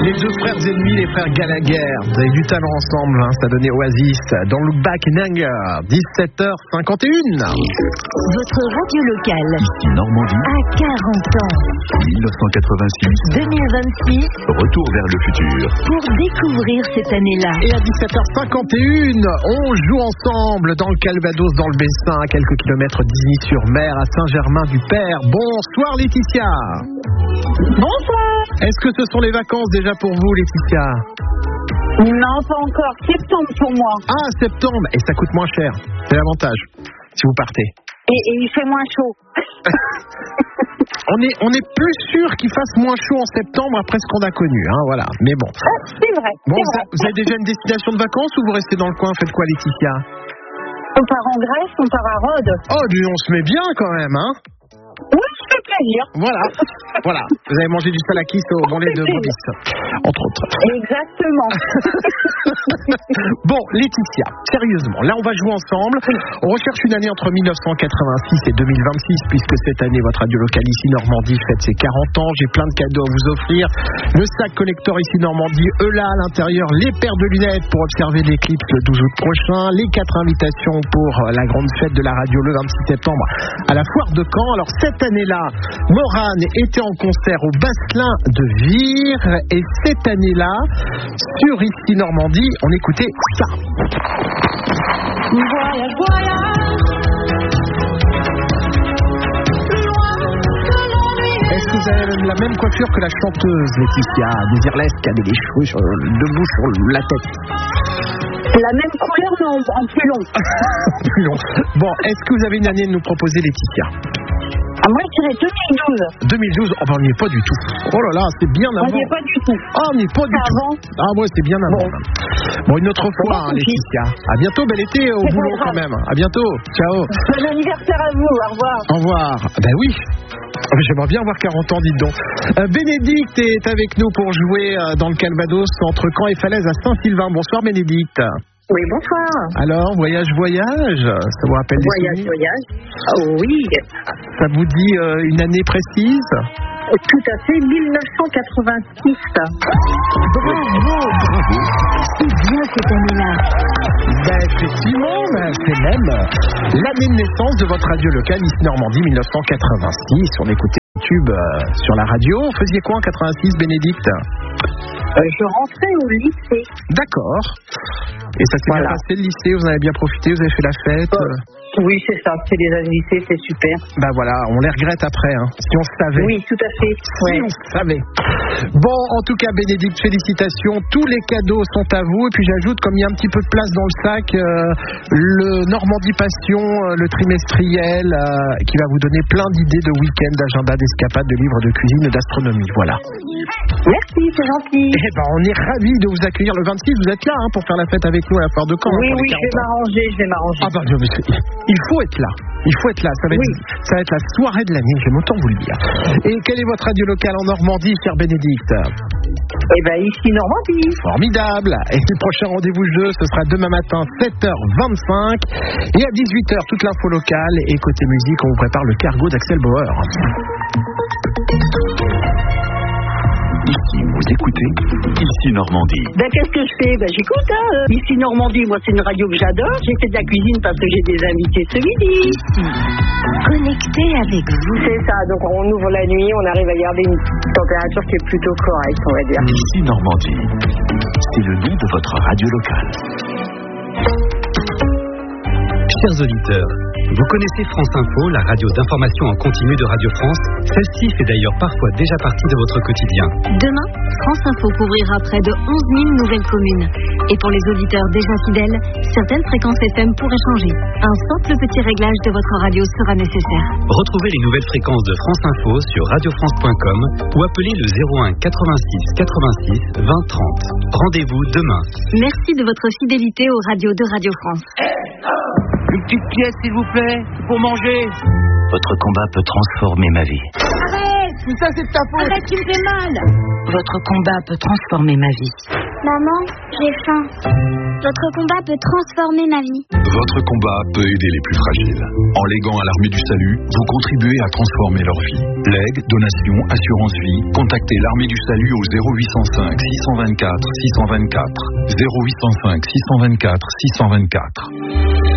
Les deux frères ennemis, les frères Gallagher. Vous avez du talent ensemble, hein, ça a donné Oasis. Dans Look Back in Anger, 17h51. Votre radio locale. Ici Normandie. À 40 ans. 1986. 2026. Retour vers le futur. Pour découvrir cette année-là. Et à 17h51, on joue ensemble dans le Calvados, dans le Bessin, à quelques kilomètres d'Igny-sur-Mer, à Saint-Germain-du-Père. Bonsoir Laetitia. Bonsoir. Est-ce que ce sont les vacances déjà pour vous, Laetitia? Non, pas encore. Septembre pour moi. Ah, septembre. Et ça coûte moins cher. C'est l'avantage, si vous partez. Et il fait moins chaud. On est plus sûr qu'il fasse moins chaud en septembre après ce qu'on a connu, hein, voilà. Mais bon. C'est vrai. Bon, c'est vrai. vous avez déjà une destination de vacances ou vous restez dans le coin? Faites quoi, Laetitia? On part en Grèce, on part à Rhodes. Oh, dis, on se met bien quand même, hein? Oui, ça fait plaisir. Voilà, voilà. Vous avez mangé du salakis au bon lait de brebis, entre autres. Exactement. Bon, Laetitia, sérieusement, là on va jouer ensemble. On recherche une année entre 1986 et 2026, puisque cette année, votre radio locale ici Normandie fête ses 40 ans. J'ai plein de cadeaux à vous offrir. Le sac collector ici Normandie, là à l'intérieur, les paires de lunettes pour observer l'éclipse le 12 août prochain, les 4 invitations pour la grande fête de la radio le 26 septembre à la foire de Caen. Alors cette année-là, Morane était en concert au Basselin de Vire, et cette année-là, sur ici Normandie, on écoutait ça. Voyage, voyage. Est-ce que vous avez la même coiffure que la chanteuse Laetitia Désirless, qui a des cheveux debout sur la tête? La même couleur, mais en plus long. Plus long. Bon, est-ce que vous avez une année à nous proposer, Laetitia? Moi, je dirais 2012. 2012, oh ben on n'y est pas du tout. Oh là là, c'est bien avant. On n'y est pas du tout. Ah, on n'y est pas du tout. Avant. Ah ouais, c'est bien avant. Bon, une autre fois, hein, Laetitia. À bientôt, bel été au boulot quand même. À bientôt. Ciao. Bon anniversaire à vous. Au revoir. Au revoir. Ben oui. J'aimerais bien avoir 40 ans, dites donc. Bénédicte est avec nous pour jouer dans le Calvados entre Caen et Falaise à Saint-Sylvain. Bonsoir Bénédicte. Oui, bonsoir. Alors, voyage, ça vous rappelle des souvenirs? Voyage. Oh, oui. Ça vous dit une année précise? Tout à fait, 1986. Bravo. C'est bien cette année-là. Ben, effectivement, c'est même l'année de naissance de votre radio locale ici Normandie, 1986. On écoutait YouTube sur la radio. Vous faisiez quoi en 86, Bénédicte? Je rentrais au lycée. D'accord. Et ça s'est bien passé le lycée? Vous en avez bien profité? Vous avez fait la fête? Oui, c'est ça. C'est les années lycée, c'est super. Ben voilà, on les regrette après, hein, si on savait. Oui, tout à fait. Si on savait. Bon, en tout cas, Bénédicte, félicitations. Tous les cadeaux sont à vous. Et puis j'ajoute, comme il y a un petit peu de place dans le sac, le Normandie Passion, le trimestriel, qui va vous donner plein d'idées de week-end, d'agenda, d'escapades, de livres de cuisine et d'astronomie. Voilà. Merci, c'est gentil. Eh ben, on est ravis de vous accueillir le 26. Vous êtes là pour faire la fête avec nous à la foire de Caen. Oui, je vais m'arranger. Ah ben, il faut être là. Ça va être la soirée de l'année, j'aime autant vous le dire. Et quelle est votre radio locale en Normandie, chère Bénédicte? Eh bien, ici Normandie. Formidable. Et le prochain rendez-vous jeu, ce sera demain matin, 7h25. Et à 18h, toute l'info locale. Et côté musique, on vous prépare le cargo d'Axel Bauer. Ici, vous écoutez Ici Normandie. Qu'est-ce que je fais? J'écoute, hein. Ici Normandie, moi, c'est une radio que j'adore. J'ai fait de la cuisine parce que j'ai des invités ce midi. Connecté avec vous. C'est ça, donc on ouvre la nuit, on arrive à garder une température qui est plutôt correcte, on va dire. Ici Normandie. C'est le nom de votre radio locale. Chers auditeurs, vous connaissez France Info, la radio d'information en continu de Radio France. Celle-ci fait d'ailleurs parfois déjà partie de votre quotidien. Demain, France Info couvrira près de 11 000 nouvelles communes. Et pour les auditeurs déjà fidèles, certaines fréquences FM pourraient changer. Un simple petit réglage de votre radio sera nécessaire. Retrouvez les nouvelles fréquences de France Info sur radiofrance.com ou appelez le 01 86 86 20 30. Rendez-vous demain. Merci de votre fidélité aux radios de Radio France. Une petite pièce, s'il vous plaît, pour manger. Votre combat peut transformer ma vie. Arrête, tout ça c'est de ta faute. Arrête, tu me fais mal. Votre combat peut transformer ma vie. Maman, j'ai faim. Votre combat peut transformer ma vie. Votre combat peut aider les plus fragiles. En léguant à l'Armée du Salut, vous contribuez à transformer leur vie. Legs, donations, assurance vie, contactez l'Armée du Salut au 0805 624 624. 0805 624 624.